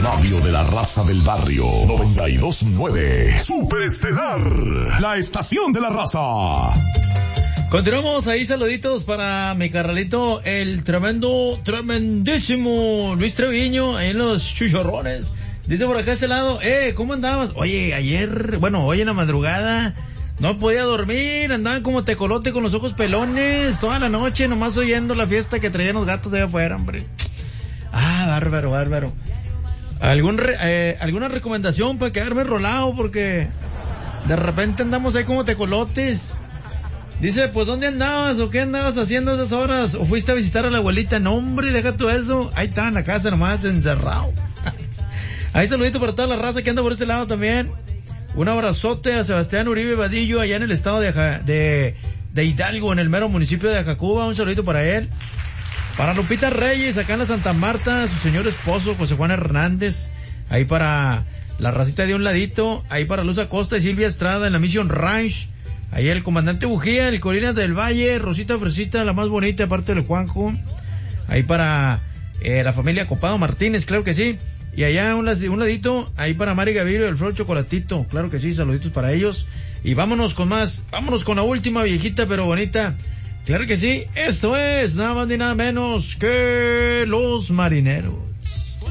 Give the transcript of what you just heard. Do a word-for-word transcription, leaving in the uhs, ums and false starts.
radio de la raza del barrio. noventa y dos punto nueve. Superestelar. La estación de la raza. Continuamos ahí, saluditos para mi carnalito, el tremendo, tremendísimo Luis Treviño, ahí en los Chuchorrones. Dice por acá este lado, eh, ¿cómo andabas? Oye, ayer, bueno, hoy en la madrugada, no podía dormir, andaban como tecolote con los ojos pelones, toda la noche nomás oyendo la fiesta que traían los gatos allá afuera, hombre. Ah, bárbaro, bárbaro. ¿Algún re, eh, ¿Alguna recomendación para quedarme rolado? Porque de repente andamos ahí como tecolotes. Dice, pues, ¿dónde andabas? ¿O qué andabas haciendo a esas horas? ¿O fuiste a visitar a la abuelita? No, hombre, deja tú eso. Ahí está en la casa nomás, encerrado. Ahí saludito para toda la raza que anda por este lado también. Un abrazote a Sebastián Uribe Vadillo, allá en el estado de, de, de Hidalgo, en el mero municipio de Ajacuba. Un saludito para él. Para Lupita Reyes, acá en la Santa Marta, su señor esposo, José Juan Hernández. Ahí para la racita de un ladito. Ahí para Luz Acosta y Silvia Estrada en la Mission Ranch. Ahí el comandante Bujía, el Colinas del Valle, Rosita Fresita, la más bonita, aparte del Juanjo. Ahí para eh, la familia Copado Martínez, claro que sí. Y allá un, un ladito, ahí para Mari Gavirio, el Flor Chocolatito, claro que sí, saluditos para ellos. Y vámonos con más, vámonos con la última viejita pero bonita. Claro que sí, esto es nada más ni nada menos que Los Marineros.